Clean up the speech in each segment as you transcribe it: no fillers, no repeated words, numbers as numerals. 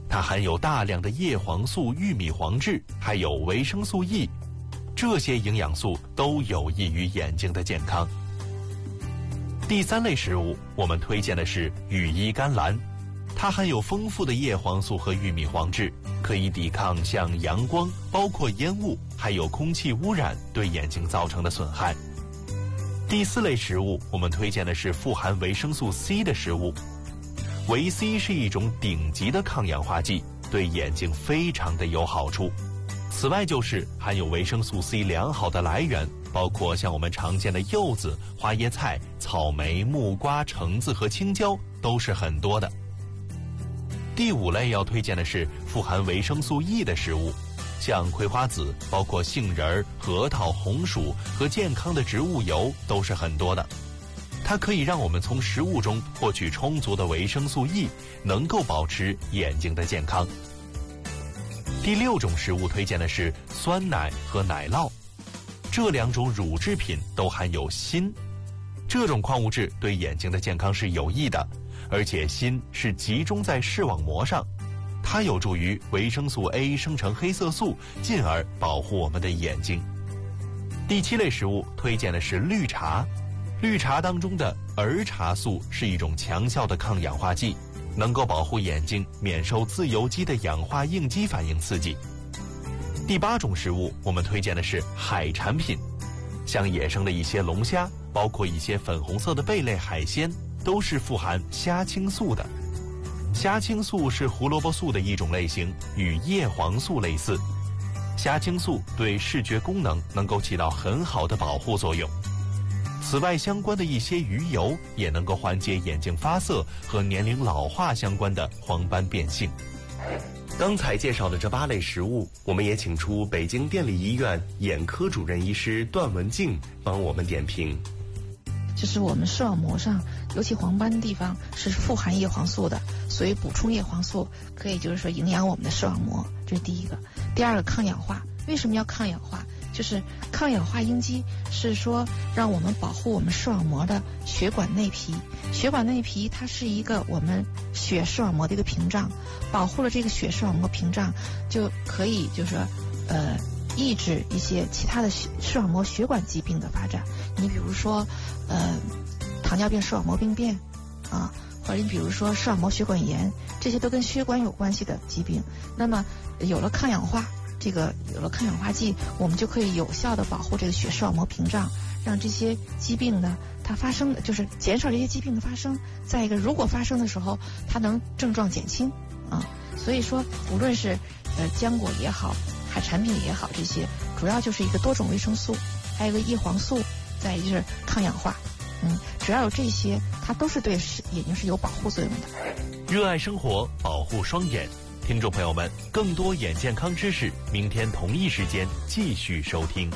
它含有大量的叶黄素、玉米黄质，还有维生素 E， 这些营养素都有益于眼睛的健康。第3类食物，我们推荐的是羽衣甘蓝，它含有丰富的叶黄素和玉米黄质，可以抵抗像阳光、包括烟雾，还有空气污染对眼睛造成的损害。第4类食物，我们推荐的是富含维生素 C 的食物。维 C 是一种顶级的抗氧化剂，对眼睛非常的有好处。此外就是含有维生素 C 良好的来源，包括像我们常见的柚子、花椰菜、草莓、木瓜、橙子和青椒都是很多的。第5类要推荐的是富含维生素 E 的食物，像葵花籽，包括杏仁、核桃、红薯和健康的植物油都是很多的。它可以让我们从食物中获取充足的维生素 E， 能够保持眼睛的健康。第6种食物推荐的是酸奶和奶酪，这2种乳制品都含有锌，这种矿物质对眼睛的健康是有益的，而且锌是集中在视网膜上，它有助于维生素 A 生成黑色素，进而保护我们的眼睛。第7类食物推荐的是绿茶，绿茶当中的儿茶素是一种强效的抗氧化剂，能够保护眼睛免受自由基的氧化应激反应刺激。第8种食物，我们推荐的是海产品，像野生的一些龙虾，包括一些粉红色的贝类海鲜，都是富含虾青素的。虾青素是胡萝卜素的一种类型，与叶黄素类似。虾青素对视觉功能能够起到很好的保护作用。此外，相关的一些鱼油也能够缓解眼睛发涩和年龄老化相关的黄斑变性。 刚才介绍的这8类食物，我们也请出北京电力医院眼科主任医师段文静帮我们点评。 就是我们视网膜上，尤其黄斑的地方是富含叶黄素的，所以补充叶黄素可以就是说营养我们的视网膜，这是第一个。第二个，抗氧化。为什么要抗氧化？就是抗氧化应激是说让我们保护我们视网膜的血管内皮。血管内皮它是一个我们血视网膜的一个屏障，保护了这个血视网膜屏障，就可以就是说抑制一些其他的视网膜血管疾病的发展。你比如说糖尿病视网膜病变啊，或者你比如说视网膜血管炎，这些都跟血管有关系的疾病。那么有了抗氧化剂，我们就可以有效的保护这个血视网膜屏障，让这些疾病呢它发生的就是减少这些疾病的发生。再一个，如果发生的时候，它能症状减轻啊。所以说，无论是浆果也好，海产品也好，这些主要就是一个多种维生素，还有一个叶黄素，再一个就是抗氧化。只要有这些，它都是对眼睛是有保护作用的。 热爱生活，保护双眼。听众朋友们，更多眼健康知识，明天同一时间继续收听。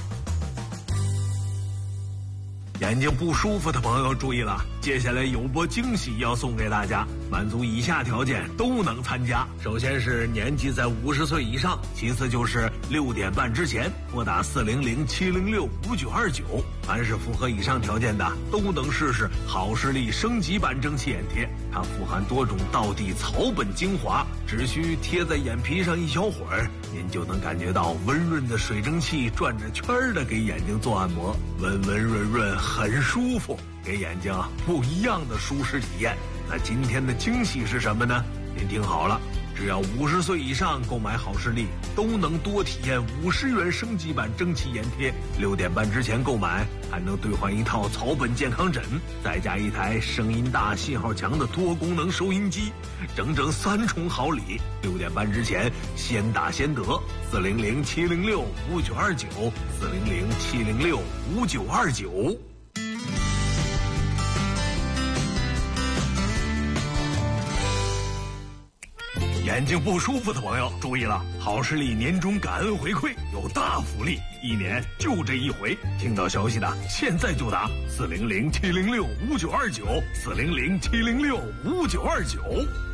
眼睛不舒服的朋友注意了，接下来有波惊喜要送给大家，满足以下条件都能参加。首先是年纪在50岁以上，其次就是6点半之前拨打400-706-5929。凡是符合以上条件的，都能试试好视力升级版蒸汽眼贴。它富含多种道地草本精华，只需贴在眼皮上一小会儿，您就能感觉到温润的水蒸气转着圈的给眼睛做按摩，温温润润，很舒服，给眼睛不一样的舒适体验。那今天的惊喜是什么呢？您听好了，只要50岁以上购买好视力，都能多体验50元升级版蒸汽眼贴。6点半之前购买，还能兑换一套草本健康枕，再加一台声音大、信号强的多功能收音机，整整3重好礼。6点半之前先打先得，400-706-5929，400-706-5929。眼睛不舒服的朋友注意了，好视力年终感恩回馈有大福利，1年就这一回。听到消息的现在就打400-706-5929，400-706-5929。